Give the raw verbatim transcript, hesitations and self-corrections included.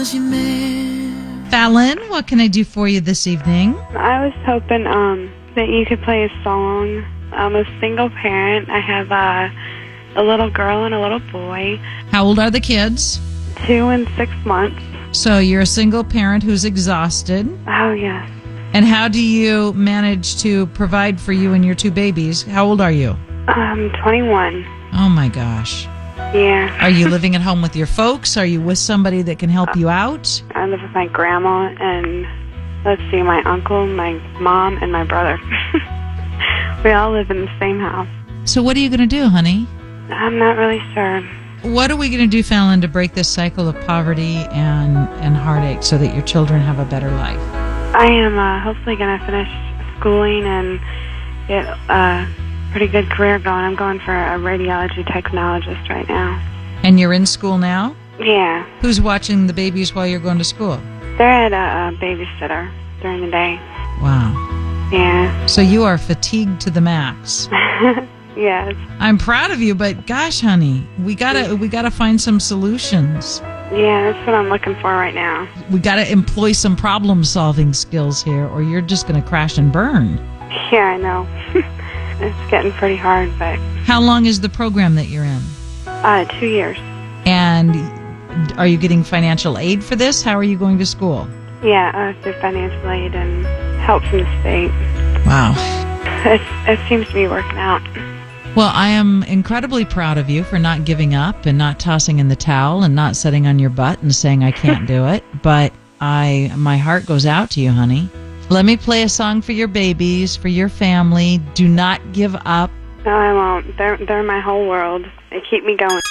was your man. Fallon, what can I do for you this evening? I was hoping um, that you could play a song. I'm a single parent. I have uh, a little girl and a little boy, How old are the kids? two and six months. So you're a single parent who's exhausted. Oh, yes. And how do you manage to provide for you and your two babies? How old are you? I'm twenty-one. Oh, my gosh. Yeah. Are you living at home with your folks? Are you with somebody that can help you out? I live with my grandma and, let's see, my uncle, my mom, and my brother. We all live in the same house. So what are you going to do, honey? I'm not really sure. What are we going to do, Fallon, to break this cycle of poverty and, and heartache so that your children have a better life? I am uh, hopefully going to finish schooling and get a pretty good career going. I'm going for a radiology technologist right now. And you're in school now? Yeah. Who's watching the babies while you're going to school? They're at a, a babysitter during the day. Wow. Yeah. So you are fatigued to the max. Yes. I'm proud of you, but gosh, honey, we gotta we gotta find some solutions. Yeah, that's what I'm looking for right now. We gotta employ some problem-solving skills here, or you're just gonna crash and burn. Yeah, I know. It's getting pretty hard, but How long is the program that you're in? uh, two years. And are you getting financial aid for this? How are you going to school? Yeah, uh, through financial aid and help from the state. Wow. It, it seems to be working out. Well, I am incredibly proud of you for not giving up and not tossing in the towel and not sitting on your butt and saying I can't do it. But I, my heart goes out to you, honey. Let me play a song for your babies, for your family. Do not give up. No, I won't. They're, they're my whole world. They keep me going.